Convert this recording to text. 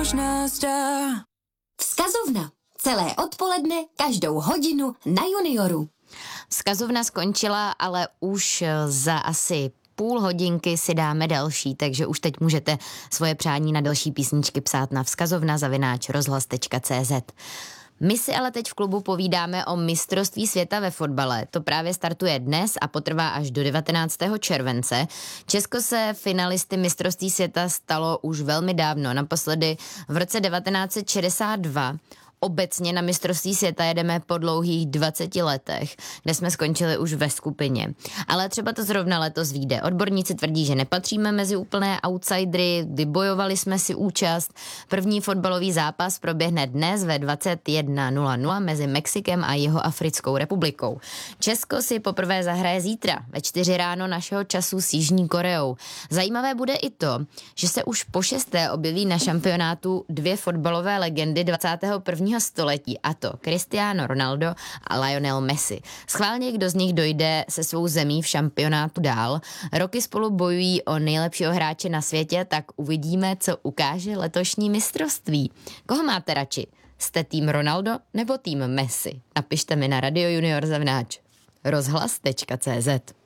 Vzkazovna. Celé odpoledne, každou hodinu na Junioru. Vzkazovna skončila, ale už za asi půl hodinky si dáme další, takže už teď můžete svoje přání na další písničky psát na vzkazovna@rozhlas.cz. My si ale teď v klubu povídáme o mistrovství světa ve fotbale. To právě startuje dnes a potrvá až do 19. července. Česko se finalisty mistrovství světa stalo už velmi dávno, naposledy v roce 1962. Obecně na mistrovství světa jedeme po dlouhých 20 letech, kde jsme skončili už ve skupině. Ale třeba to zrovna letos vyjde. Odborníci tvrdí, že nepatříme mezi úplné outsidery, vybojovali jsme si účast. První fotbalový zápas proběhne dnes ve 21:00 mezi Mexikem a Jihoafrickou republikou. Česko si poprvé zahraje zítra ve 4 ráno našeho času s Jižní Koreou. Zajímavé bude i to, že se už po 6. objeví na šampionátu 2 fotbalové legendy 21. století, a to Cristiano Ronaldo a Lionel Messi. Schválně, kdo z nich dojde se svou zemí v šampionátu dál. Roky spolu bojují o nejlepšího hráče na světě, tak uvidíme, co ukáže letošní mistrovství. Koho máte radši? Jste tým Ronaldo nebo tým Messi? Napište mi na radiojunior@rozhlas.cz.